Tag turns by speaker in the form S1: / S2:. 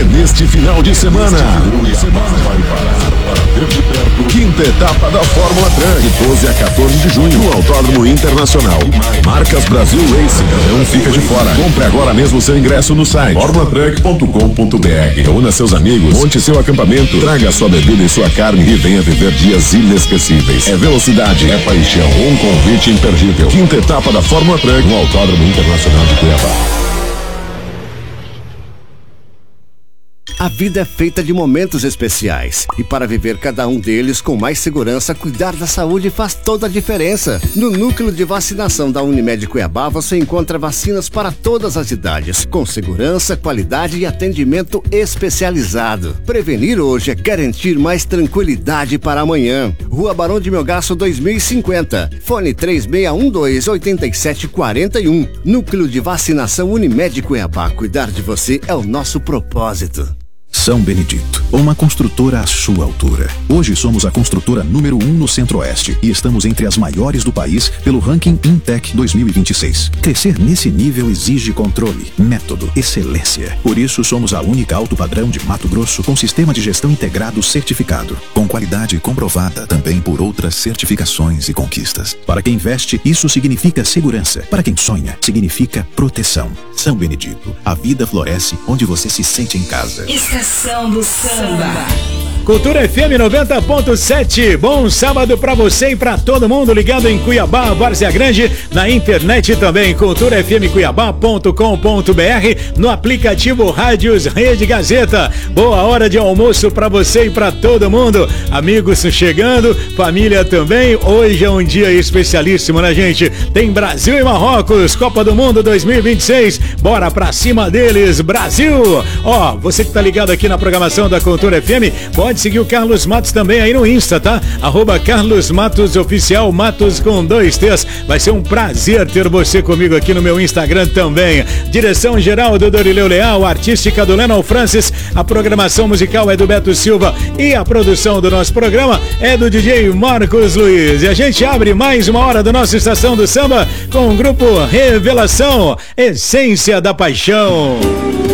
S1: é neste final de semana. Quinta etapa da Fórmula Truck, de 12 a 14 de junho, no Autódromo Internacional. Marcas Brasil Racing, não fica de fora. Compre agora mesmo seu ingresso no site formulatruck.com.br. Reúna seus amigos, monte seu acampamento, traga sua bebida e sua carne e venha viver dias inesquecíveis. É velocidade, é paixão, um convite imperdível. Quinta etapa da Fórmula Truck, no Autódromo Internacional de Cuiabá.
S2: A vida é feita de momentos especiais e para viver cada um deles com mais segurança, cuidar da saúde faz toda a diferença. No Núcleo de Vacinação da Unimed Cuiabá você encontra vacinas para todas as idades, com segurança, qualidade e atendimento especializado. Prevenir hoje é garantir mais tranquilidade para amanhã. Rua Barão de Melgaço 2050, fone 3612-8741. Núcleo de Vacinação Unimed Cuiabá, cuidar de você é o nosso propósito.
S3: São Benedito, uma construtora à sua altura. Hoje somos a construtora número 1 no Centro-Oeste e estamos entre as maiores do país pelo ranking Intec 2026. Crescer nesse nível exige controle, método, excelência. Por isso somos a única alto padrão de Mato Grosso com sistema de gestão integrado certificado, com qualidade comprovada também por outras certificações e conquistas. Para quem investe, isso significa segurança. Para quem sonha, significa proteção. São Benedito, a vida floresce onde você se sente em casa.
S4: Estação do Samba.
S5: Cultura FM 90.7, bom sábado pra você e pra todo mundo ligado em Cuiabá, Várzea Grande, na internet também, culturafmcuiabá.com.br, no aplicativo Rádios Rede Gazeta. Boa hora de almoço pra você e pra todo mundo, amigos chegando, família também. Hoje é um dia especialíssimo, né, gente? Tem Brasil e Marrocos, Copa do Mundo 2026, bora pra cima deles, Brasil! Ó, você que tá ligado aqui na programação da Cultura FM, pode seguir o Carlos Matos também aí no Insta, tá? @Carlos Matos Oficial, Matos com 2 T's. Vai ser um prazer ter você comigo aqui no meu Instagram também. Direção geral do Dorileu Leal, artística do Lennon Francis, a programação musical é do Beto Silva e a produção do nosso programa é do DJ Marcos Luiz. E a gente abre mais uma hora do nosso Estação do Samba com o grupo Revelação, Essência da Paixão.